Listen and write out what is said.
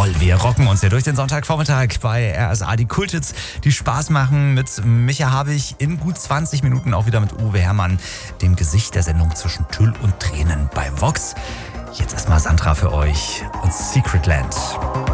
Jawohl, wir rocken uns hier durch den Sonntagvormittag bei RSA. Die Kulthits, die Spaß machen mit Micha Habich in gut 20 Minuten auch wieder mit Uwe Herrmann, dem Gesicht der Sendung zwischen Tüll und Tränen bei Vox. Jetzt erstmal Sandra für euch und Secret Land.